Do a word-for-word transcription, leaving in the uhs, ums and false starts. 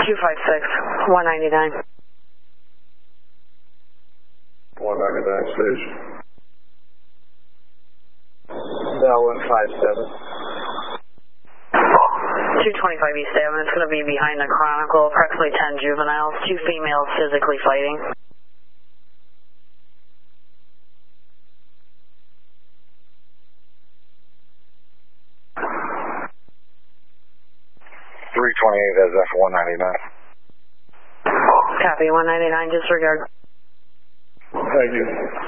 two five six, one ninety-nine. one ninety-nine station. Now one five seven. two twenty-five East Avenue. It's going to be behind the Chronicle. Approximately ten juveniles. Two females physically fighting. three twenty-eight S F one ninety-nine. Copy, one ninety-nine, disregard. Thank you.